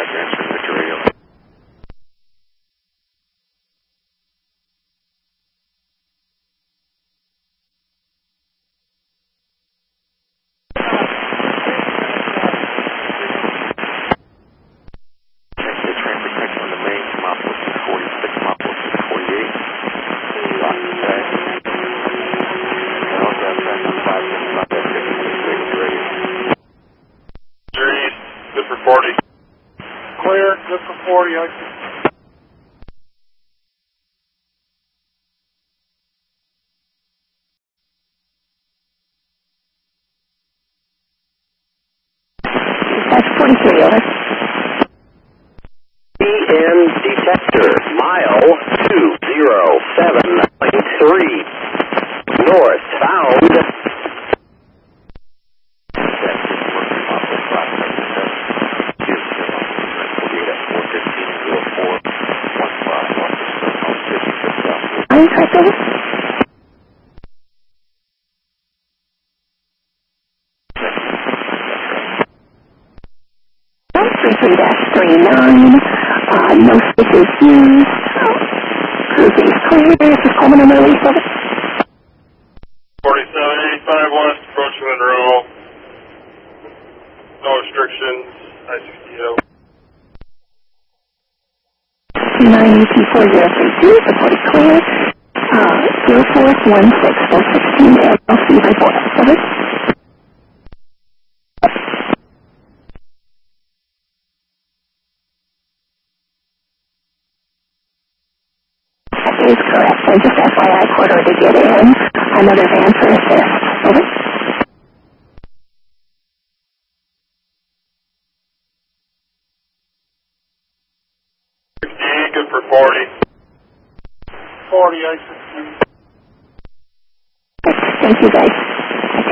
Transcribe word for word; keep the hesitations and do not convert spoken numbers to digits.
transferring Victor Radio. forty. Clear, good for forty, I can. That's forty-three, over. B N detector, mile two zero seven nine three. North, found. Interesting. three three nine, uh, no spaces used. Cruising is clear. This is Coleman and release of it. forty-seven eighty-five west, approach Monroe. No restrictions, I sixty-eight. nine E T four zero three two, reported clear. Uh, zero four one six four sixteen, L C report. Over. That is correct. And just F Y I, quarter to get in. Another van for assist. Over. sixty-eight, good for forty. forty, I sixty-eight. Thank you, guys.